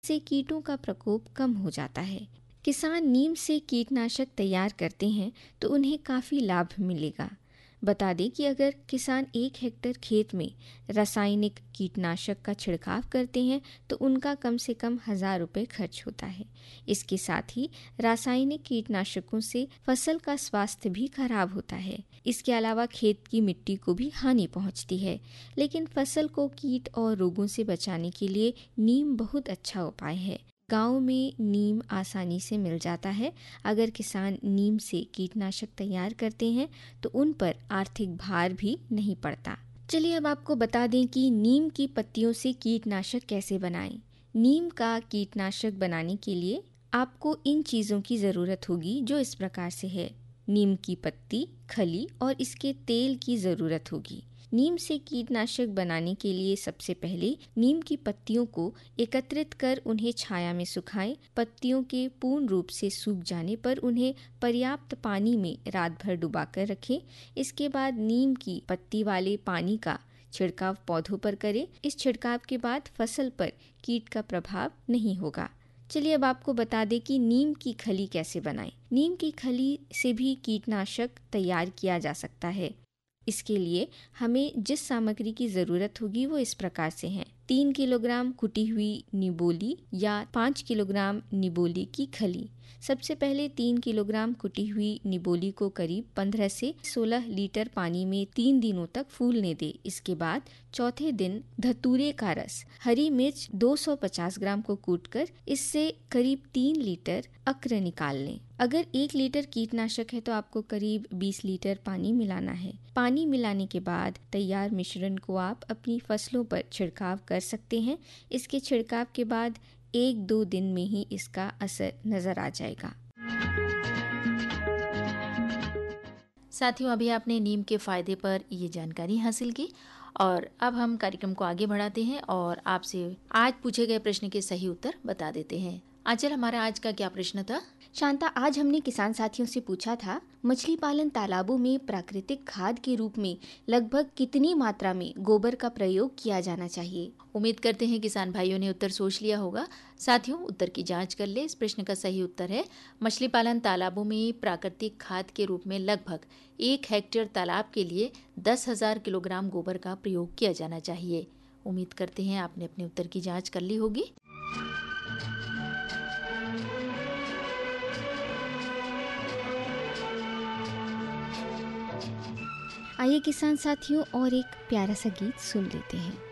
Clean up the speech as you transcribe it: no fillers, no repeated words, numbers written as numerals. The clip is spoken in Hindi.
से कीटों का प्रकोप कम हो जाता है। किसान नीम से कीटनाशक तैयार करते हैं तो उन्हें काफ़ी लाभ मिलेगा। बता दें कि अगर किसान 1 हेक्टेयर खेत में रासायनिक कीटनाशक का छिड़काव करते हैं तो उनका कम से कम 1,000 रुपये खर्च होता है। इसके साथ ही रासायनिक कीटनाशकों से फसल का स्वास्थ्य भी खराब होता है। इसके अलावा खेत की मिट्टी को भी हानि पहुंचती है। लेकिन फसल को कीट और रोगों से बचाने के लिए नीम बहुत अच्छा उपाय है। गांव में नीम आसानी से मिल जाता है। अगर किसान नीम से कीटनाशक तैयार करते हैं तो उन पर आर्थिक भार भी नहीं पड़ता। चलिए अब आपको बता दें कि नीम की पत्तियों से कीटनाशक कैसे बनाएं। नीम का कीटनाशक बनाने के लिए आपको इन चीज़ों की ज़रूरत होगी जो इस प्रकार से है। नीम की पत्ती, खली और इसके तेल की ज़रूरत होगी। नीम से कीटनाशक बनाने के लिए सबसे पहले नीम की पत्तियों को एकत्रित कर उन्हें छाया में सुखाएं। पत्तियों के पूर्ण रूप से सूख जाने पर उन्हें पर्याप्त पानी में रात भर डुबाकर रखें। इसके बाद नीम की पत्ती वाले पानी का छिड़काव पौधों पर करें। इस छिड़काव के बाद फसल पर कीट का प्रभाव नहीं होगा। चलिए अब आपको बता दें कि नीम की खली कैसे बनाएं। नीम की खली से भी कीटनाशक तैयार किया जा सकता है। इसके लिए हमें जिस सामग्री की ज़रूरत होगी वो इस प्रकार से है। 3 किलोग्राम कुटी हुई निबोली या 5 किलोग्राम निबोली की खली। सबसे पहले 3 किलोग्राम कुटी हुई निबोली को करीब 15 से 16 लीटर पानी में 3 दिनों तक फूलने दें। इसके बाद चौथे दिन धतूरे का रस, हरी मिर्च 250 ग्राम को कूटकर इससे करीब 3 लीटर अक्र निकाल लें। अगर 1 लीटर कीटनाशक है तो आपको करीब 20 लीटर पानी मिलाना है। पानी मिलाने के बाद तैयार मिश्रण को आप अपनी फसलों पर छिड़काव कर सकते हैं। इसके छिड़काव के बाद 1-2 दिन में ही इसका असर नजर आ जाएगा। साथियों, अभी आपने नीम के फायदे पर ये जानकारी हासिल की और अब हम कार्यक्रम को आगे बढ़ाते हैं और आपसे आज पूछे गए प्रश्न के सही उत्तर बता देते हैं। आंचल, हमारा आज का क्या प्रश्न था? शांता, आज हमने किसान साथियों से पूछा था मछली पालन तालाबों में प्राकृतिक खाद के रूप में लगभग कितनी मात्रा में गोबर का प्रयोग किया जाना चाहिए। उम्मीद करते हैं किसान भाइयों ने उत्तर सोच लिया होगा। साथियों, उत्तर की जांच कर ले। इस प्रश्न का सही उत्तर है मछली पालन तालाबों में प्राकृतिक खाद के रूप में लगभग 1 हेक्टेयर तालाब के लिए 10,000 किलोग्राम गोबर का प्रयोग किया जाना चाहिए। उम्मीद करते हैं आपने अपने उत्तर की जाँच कर ली होगी। आइए किसान साथियों और एक प्यारा सा गीत सुन लेते हैं।